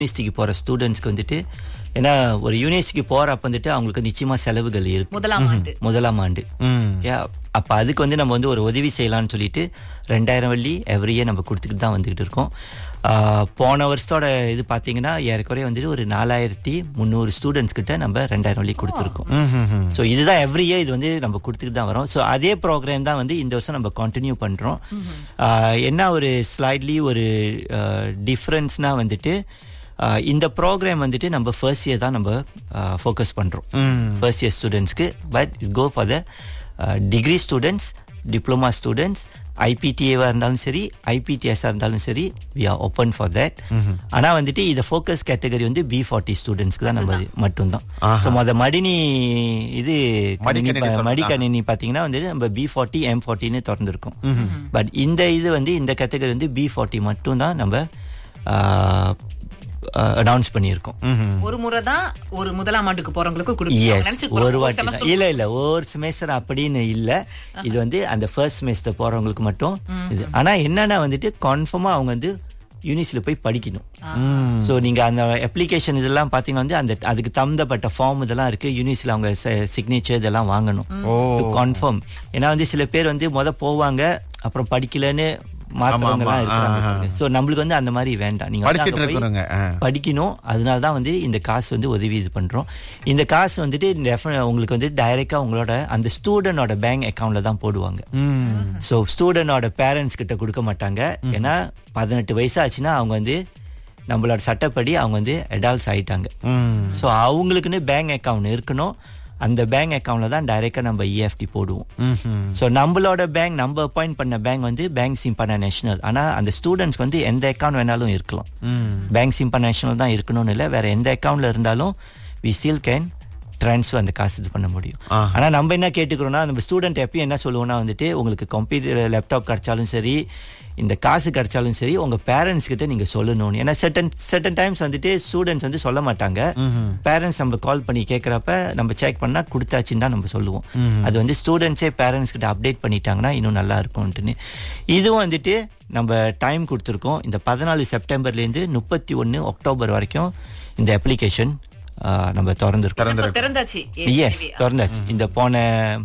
யூனிவர்சிட்டிக்கு போற ஸ்டூடெண்ட்ஸ்க்கு வந்துட்டு ஏன்னா ஒரு யூனிவர்சிட்டிக்கு போறப்ப வந்துட்டு அவங்களுக்கு நிச்சயமா செலவுகள் இருக்கு முதலாம் ஆண்டு அப்ப அதுக்கு வந்து நம்ம வந்து ஒரு உதவி செய்யலாம்னு சொல்லிட்டு 2000 வெள்ளி எவ்ரி இயர் நம்ம கொடுத்துக்கிட்டு தான் வந்துகிட்டு இருக்கோம். போன வருஷத்தோட இது பாத்தீங்கன்னா ஏறக்குறைய வந்துட்டு ஒரு 4300 ஸ்டூடெண்ட்ஸ் கிட்ட நம்ம 2000 வெள்ளி கொடுத்துருக்கோம். ஸோ இதுதான் எவ்ரி இயர் இது வந்து நம்ம கொடுத்துக்கிட்டு தான் வரோம். ஸோ அதே ப்ரோக்ராம் தான் வந்து இந்த வருஷம் நம்ம கண்டினியூ பண்றோம். என்ன ஒரு ஸ்லைட்லி ஒரு டிஃபரன்ஸ்னா வந்துட்டு இந்த ப்ரோக்ராம் வந்துட்டு நம்ம ஃபர்ஸ்ட் இயர் தான் நம்ம ஃபோக்கஸ் பண்றோம் ஃபர்ஸ்ட் இயர் ஸ்டூடெண்ட்ஸ்க்கு. But it go for the degree students, diploma students, ஐபிடிஏவா இருந்தாலும் சரி, ஐபிடிஎஸ்ஸா இருந்தாலும் சரி, we are open for that. ஆனா வந்துட்டு இத ஃபோக்கஸ் கேட்டகரி வந்து B40 ஸ்டூடெண்ட்ஸ்க்கு தான் நம்ம மட்டும்தான். ஸோ மடினி இது மடிக்கணினி பாத்தீங்கன்னா வந்து நம்ம B40 M40ன்னு திறந்துருக்கோம். பட் இந்த இது வந்து இந்த கேட்டகரி வந்து B40 மட்டும் தான் நம்ம அனௌன்ஸ் பண்ணியிருக்கோம். ஒரு முறை தான் ஒரு முதலாம் ஆண்டுக்கு போறவங்களுக்கு ஒரு வாட்டி இல்ல ஒரு செமஸ்டர் அப்படின்னு இல்ல, இது வந்து அந்த ஃபர்ஸ்ட் செமஸ்டர் போறவங்களுக்கு மட்டும் இது. ஆனா என்னன்னா வந்துட்டு கன்ஃபார்மா அவங்க வந்து யூனிவர்சிட்டியில போய் படிக்கணும். சோ நீங்க அந்த அப்ளிகேஷன் இதெல்லாம் பாத்தீங்கன்னா வந்து அந்த அதுக்கு தகுந்தப்பட்ட ஃபார்ம் இதெல்லாம் இருக்கு. யூனிவர்சிட்டியில அவங்க சிக்னேச்சர் இதெல்லாம் வாங்கணும் கன்ஃபார்ம். ஏன்னா வந்து சில பேர் வந்து போவாங்க அப்புறம் படிக்கலன்னு மாற்றவங்கலாம் இருக்காங்க. சோ நம்மளுக்கு வந்து அந்த மாதிரி வேண்டாம், நீங்க படிக்கணும். அதனாலதான் வந்து இந்த காசு வந்து உதவி இது பண்றோம். இந்த காசு வந்துட்டு உங்களுக்கு வந்து டைரக்டா உங்களோட அந்த ஸ்டூடெண்டோட பேங்க் அக்கவுண்ட்ல தான் போடுவாங்க. சோ ஸ்டூடெண்டோட பேரண்ட்ஸ் கிட்ட கொடுக்க மாட்டாங்க. ஏன்னா 18 வயசு ஆச்சுன்னா அவங்க வந்து நம்மளோட சட்டப்படி அவங்க வந்து அடல்ட்ஸ் ஆயிட்டாங்க. சோ அவங்களுக்குன்னு பேங்க் அக்கவுண்ட் இருக்கணும். அந்த பேங்க் அக்கவுண்ட்ல தான் டைரக்டா நம்ம EFT போடுவோம். சோ நம்மளோட பேங்க் நம்ம அப்பாயிண்ட் பண்ண பேங்க் வந்து பேங்க் சிம்பனா நேஷனல். ஆனா அந்த ஸ்டூடெண்ட்ஸ்க்கு வந்து எந்த அக்கவுண்ட் வேணாலும் இருக்கலாம். பேங்க் சிம்பனா நேஷனல் தான் இருக்கணும்னு இல்லை, வேற எந்த அக்கவுண்ட்ல இருந்தாலும் we still can ட்ரான்ஸ்ஃபர் அந்த காசு இது பண்ண முடியும். ஆனா நம்ம என்ன கேட்டுக்கிறோம்னா, நம்ம ஸ்டூடெண்ட் எப்பயும் என்ன சொல்லுவோம்னா வந்துட்டு உங்களுக்கு கம்ப்யூட்டர் லேப்டாப் கிடைச்சாலும் சரி, இந்த காசு கிடைச்சாலும் சரி, உங்க பேரண்ட்ஸ் கிட்ட நீங்க சொல்லணும். ஏன்னா certain டைம்ஸ் வந்துட்டு ஸ்டூடெண்ட்ஸ் வந்து சொல்ல மாட்டாங்க. பேரண்ட்ஸ் நம்ம கால் பண்ணி கேட்கறப்ப நம்ம செக் பண்ணா கொடுத்தாச்சுன்னு தான் நம்ம சொல்லுவோம். அது வந்து ஸ்டூடெண்ட்ஸே பேரண்ட்ஸ் கிட்ட அப்டேட் பண்ணிட்டாங்கன்னா இன்னும் நல்லா இருக்கும்னு. இதுவும் வந்துட்டு நம்ம டைம் கொடுத்துருக்கோம். இந்த 14 செப்டம்பர்லேருந்து 31 அக்டோபர் வரைக்கும் இந்த அப்ளிகேஷன் நம்ம திறந்தாச்சு. இந்த போன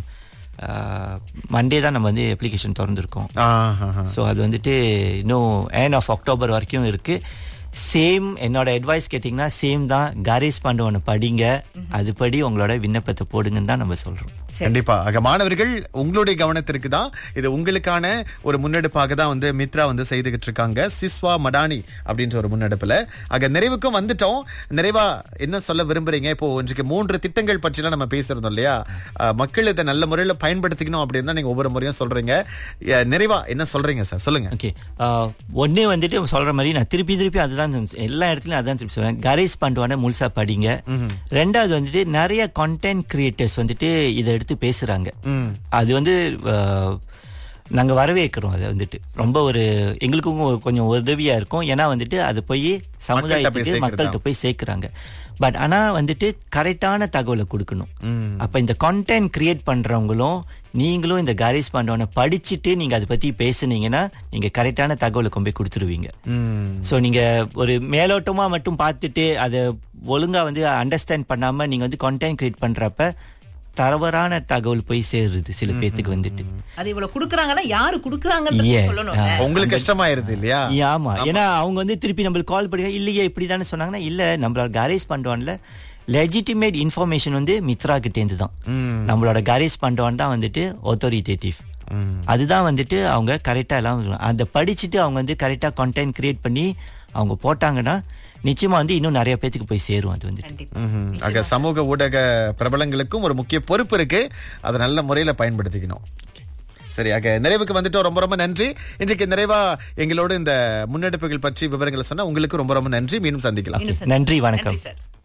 மண்டே தான் நம்ம வந்து அப்ளிகேஷன் திறந்திருக்கோம். ஸோ அது வந்துட்டு இன்னும் எண்ட் ஆஃப் அக்டோபர் வரைக்கும் இருக்கு. சேம் என்னோட அட்வைஸ் கேட்டீங்கன்னா சேம் தான். காரிஸ் பாண்டவனை படிங்க, அதுபடி உங்களோட விண்ணப்பத்தை போடுங்கன்னு தான் நம்ம சொல்றோம். கண்டிப்பா. மாணவர்கள் உங்களுடைய கவனத்திற்கு தான் இது, உங்களுக்கான ஒரு முன்னெடுப்பாக தான் வந்து மித்ரா வந்து செய்துகிட்டு இருக்காங்க. சிஸ்வா மடானி அப்படின்ற ஒரு முன்னெடுப்புல நிறைவுக்கும் வந்துட்டோம். நிறைவா என்ன சொல்ல விரும்புறீங்க? இப்போ இன்றைக்கு 3 திட்டங்கள் பற்றிலாம் நம்ம பேசுறோம் இல்லையா? மக்கள் இதை நல்ல முறையில பயன்படுத்திக்கணும் அப்படின்னு தான் நீங்க ஒவ்வொரு முறையும் சொல்றீங்க. நிறைவா என்ன சொல்றீங்க சார்? சொல்லுங்க. ஓகே, ஒன்னே வந்துட்டு சொல்ற மாதிரி நான் திருப்பி அதுதான் எல்லா இடத்துலயும் அதான் திருப்பி சொல்றேன். காரிஸ் பாண்டவான முழுசா படிங்க. ரெண்டாவது வந்துட்டு நிறைய கண்டென்ட் கிரியேட்டர்ஸ் வந்துட்டு இதை எடுத்து பேசுறாங்க. அது வந்து நாங்க வரவேற்கிறோம். அதை வந்துட்டு ரொம்ப ஒரு எங்களுக்கும் கொஞ்சம் உதவியா இருக்கும். ஏன்னா வந்துட்டு அது போய் சமுதாயத்துக்கு மக்கள்கிட்ட போய் சேர்க்கிறாங்க. பட் ஆனா வந்துட்டு கரெக்டான தகவலை கொடுக்கணும். அப்ப இந்த கண்டென்ட் கிரியேட் பண்றவங்களும் நீங்களும் இந்த காரிஸ் பாண்டவனை படிச்சுட்டு நீங்க அதை பத்தி பேசுனீங்கன்னா நீங்க கரெக்டான தகவலை கொண்டு போய் கொடுத்துருவீங்க. சோ நீங்க ஒரு மேலோட்டமா மட்டும் பார்த்துட்டு அதை ஒழுங்கா வந்து அண்டர்ஸ்டாண்ட் பண்ணாம நீங்க வந்து கண்டென்ட் கிரியேட் பண்றப்ப தவறான தகவல் போய் சேருது சில பேத்துக்கு வந்துட்டு. அது இவ்வளவு குடுக்குறாங்கன்னா யாரு குடுக்குறாங்கன்னு சொல்லணும். உங்களுக்கு கஷ்டமாயிருது இல்லையா? ஆமா, ஏன்னா அவங்க வந்து திருப்பி நம்மளுக்கு கால் பண்ணி இல்லையே இப்படிதானே சொன்னாங்கன்னா, இல்ல நம்மளோட காரிஸ் பண்டவான்ல லெஜிட்டிமேட் இன்ஃபர்மேஷன் வந்து மித்ரா கிட்டேந்து தான். நம்மளோட காரிஸ் பண்டவான் தான் வந்துட்டு ஆத்தோரிட்டேட்டிவ். அதுதான் வந்துட்டு அவங்க கரெக்டா எல்லாம் அந்த படிச்சுட்டு அவங்க வந்து கரெக்டா கண்டென்ட் கிரியேட் பண்ணி அவங்க போட்டாங்கன்னா நிச்சயமா வந்து இன்னும் நிறைய பேத்துக்கு போய் சேரும். அது வந்து சமூக ஊடக பிரபலங்களுக்கும் ஒரு முக்கிய பொறுப்பு இருக்கு, அதை நல்ல முறையில பயன்படுத்திக்கணும். சரி, நிறைவுக்கு வந்துட்டு ரொம்ப ரொம்ப நன்றி. இன்றைக்கு நிறைவா எங்களோட இந்த முன்னெடுப்புகள் பற்றி விவரங்களை சொன்னா உங்களுக்கு ரொம்ப ரொம்ப நன்றி. மீண்டும் சந்திக்கலாம். நன்றி, வணக்கம்.